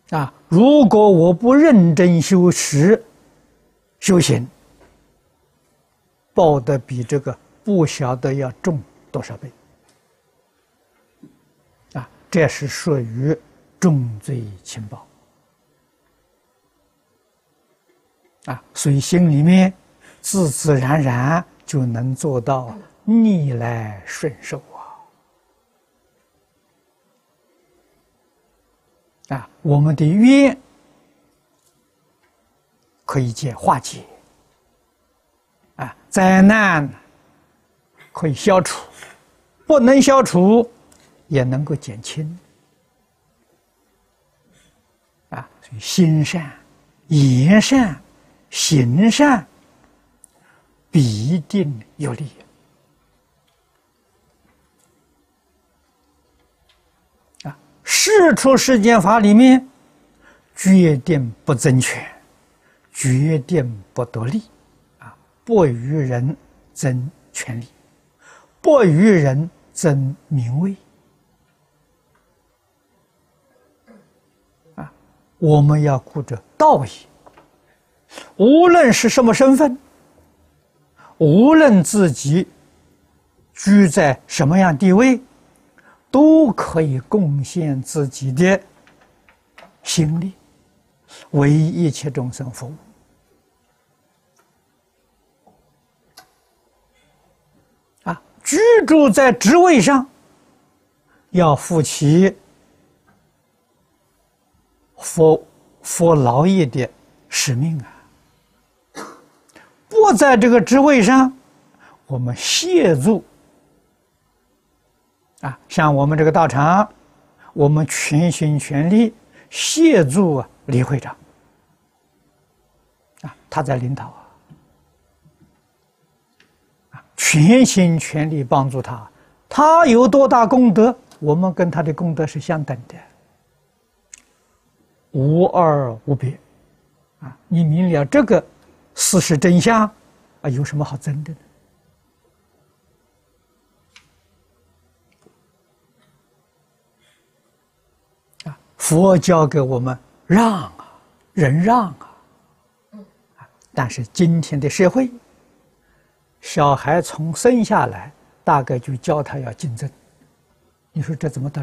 如果我不认真修持、修行，报的比这个不晓得要重多少倍。这是属于重罪轻报。所以心里面自自然然就能做到逆来顺受我们的冤可以化解，灾难可以消除，不能消除也能够减轻。所以心善、言善、行善必定有利。世出世间法里面，决定不增权，决定不得利，不与人争权利，不与人争名位。我们要顾着道义，无论是什么身份，无论自己居在什么样地位，都可以贡献自己的心力，为一切众生服务。居住在职位上，要负起服劳役的使命不在这个职位上，我们协助像我们这个道场，我们全心全力协助李会长他在领导全心全力帮助他，他有多大功德，我们跟他的功德是相等的，无二无别你明了这个事实真相有什么好争的呢？佛教给我们让忍让但是今天的社会，小孩从生下来大概就教他要竞争，你说这怎么得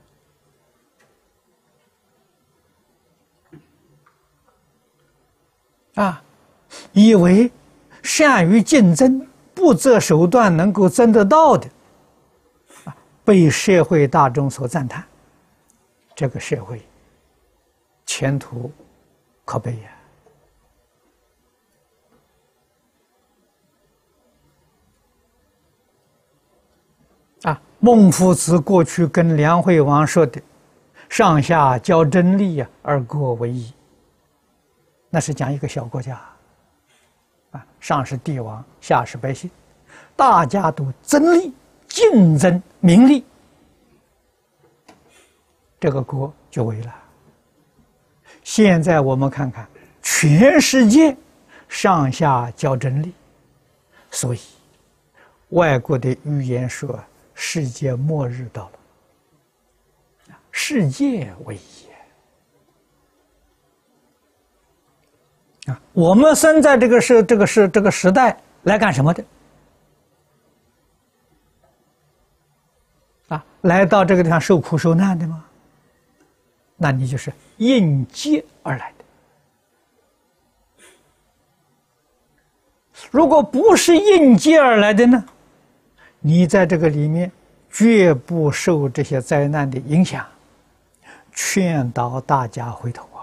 了？以为善于竞争、不择手段能够争得到的，被社会大众所赞叹，这个社会前途可悲孟夫子过去跟梁惠王说的“上下交争利而国为宜”，那是讲一个小国家上是帝王，下是百姓，大家都争利、竞争名利，这个国就危了。现在我们看看，全世界上下交争利，所以外国的预言说世界末日到了，世界危险我们生在这个时代来干什么的？来到这个地方受苦受难的吗？那你就是应劫而来的。如果不是应劫而来的呢？你在这个里面绝不受这些灾难的影响，劝导大家回头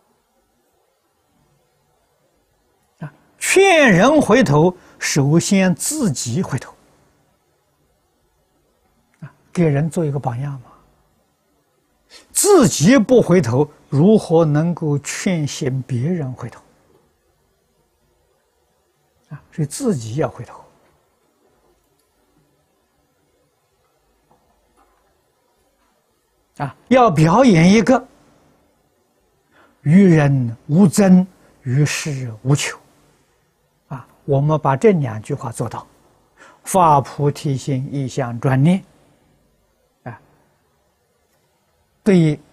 劝人回头，首先自己回头给人做一个榜样嘛。自己不回头，如何能够劝醒别人回头所以自己要回头要表演一个于人无争，于事无求我们把这2句话做到，发菩提心，一向专念对